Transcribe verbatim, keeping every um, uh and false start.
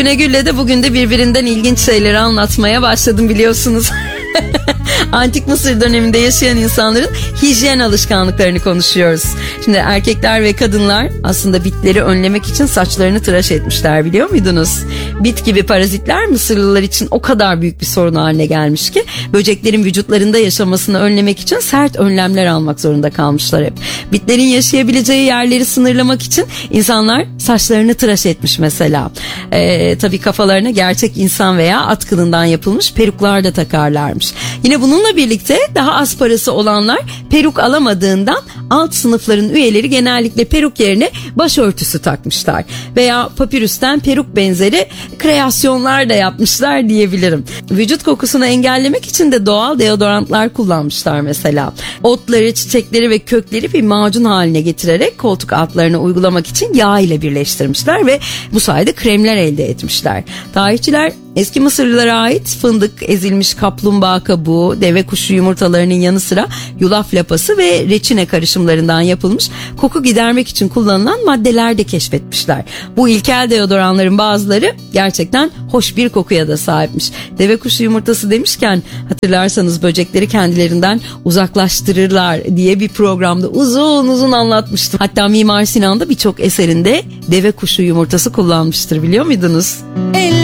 Güne Gül'le de bugün de birbirinden ilginç şeyleri anlatmaya başladım biliyorsunuz. Antik Mısır döneminde yaşayan insanların hijyen alışkanlıklarını konuşuyoruz. Şimdi erkekler ve kadınlar aslında bitleri önlemek için saçlarını tıraş etmişler, biliyor muydunuz? Bit gibi parazitler Mısırlılar için o kadar büyük bir sorun haline gelmiş ki böceklerin vücutlarında yaşamasını önlemek için sert önlemler almak zorunda kalmışlar hep. Bitlerin yaşayabileceği yerleri sınırlamak için insanlar saçlarını tıraş etmiş mesela. Ee, tabii kafalarına gerçek insan veya at kılından yapılmış peruklar da takarlarmış. Yine bununla birlikte daha az parası olanlar peruk alamadığından alt sınıfların üyeleri genellikle peruk yerine başörtüsü takmışlar. Veya papirüsten peruk benzeri kreasyonlar da yapmışlar diyebilirim. Vücut kokusunu engellemek için de doğal deodorantlar kullanmışlar mesela. Otları, çiçekleri ve kökleri bir macun haline getirerek koltuk altlarına uygulamak için yağ ile birleştirmişler ve bu sayede kremler elde etmişler. Tarihçiler eski Mısırlılara ait fındık, ezilmiş kaplumbağa kabuğu, deve kuşu yumurtalarının yanı sıra yulaf lapası ve reçine karışımlarından yapılmış koku gidermek için kullanılan maddeler de keşfetmişler. Bu ilkel deodoranların bazıları gerçekten hoş bir kokuya da sahipmiş. Deve kuşu yumurtası demişken hatırlarsanız böcekleri kendilerinden uzaklaştırırlar diye bir programda uzun uzun anlatmıştım. Hatta Mimar Sinan da birçok eserinde deve kuşu yumurtası kullanmıştır, biliyor muydunuz?